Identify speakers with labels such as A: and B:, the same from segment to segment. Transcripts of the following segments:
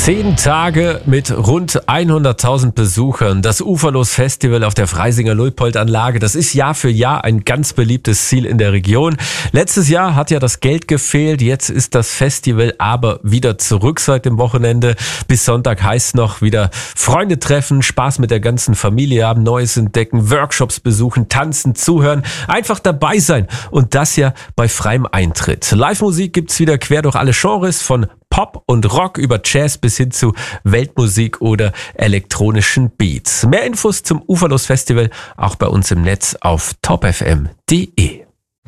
A: 10 Tage mit rund 100.000 Besuchern. Das Uferlos-Festival auf der Freisinger Luitpold-Anlage, das ist Jahr für Jahr ein ganz beliebtes Ziel in der Region. Letztes Jahr hat ja das Geld gefehlt, jetzt ist das Festival aber wieder zurück seit dem Wochenende. Bis Sonntag heißt noch wieder Freunde treffen, Spaß mit der ganzen Familie haben, Neues entdecken, Workshops besuchen, tanzen, zuhören, einfach dabei sein und das ja bei freiem Eintritt. Live-Musik gibt's wieder quer durch alle Genres, von Pop und Rock über Jazz bis hin zu Weltmusik oder elektronischen Beats. Mehr Infos zum Uferlos Festival auch bei uns im Netz auf topfm.de.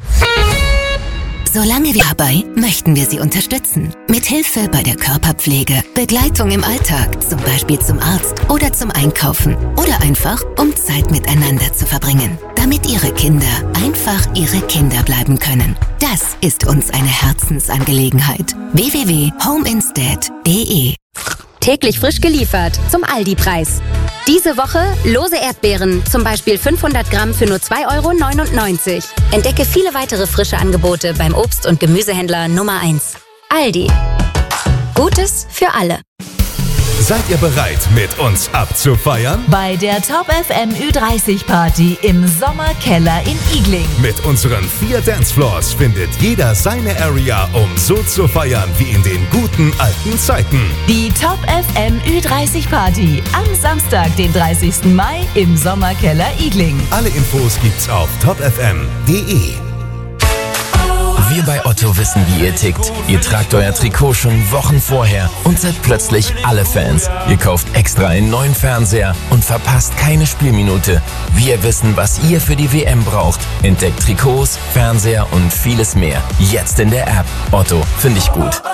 B: Solange wir dabei möchten wir Sie unterstützen. Mit Hilfe bei der Körperpflege, Begleitung im Alltag, zum Beispiel zum Arzt oder zum Einkaufen oder einfach, um Zeit miteinander zu verbringen. Damit Ihre Kinder einfach Ihre Kinder bleiben können. Das ist uns eine Herzensangelegenheit. www.homeinstead.de.
C: Täglich frisch geliefert zum Aldi-Preis. Diese Woche lose Erdbeeren, zum Beispiel 500 Gramm für nur 2,99 €. Entdecke viele weitere frische Angebote beim Obst- und Gemüsehändler Nummer 1. Aldi. Gutes für alle.
D: Seid ihr bereit, mit uns abzufeiern?
E: Bei der Top FM Ü30 Party im Sommerkeller in Igling.
D: Mit unseren 4 Dancefloors findet jeder seine Area, um so zu feiern wie in den guten alten Zeiten.
E: Die Top FM Ü30 Party am Samstag, den 30. Mai im Sommerkeller Igling.
D: Alle Infos gibt's auf topfm.de.
F: Wir bei Otto wissen, wie ihr tickt. Ihr tragt euer Trikot schon Wochen vorher und seid plötzlich alle Fans. Ihr kauft extra einen neuen Fernseher und verpasst keine Spielminute. Wir wissen, was ihr für die WM braucht. Entdeckt Trikots, Fernseher und vieles mehr. Jetzt in der App. Otto, finde ich gut.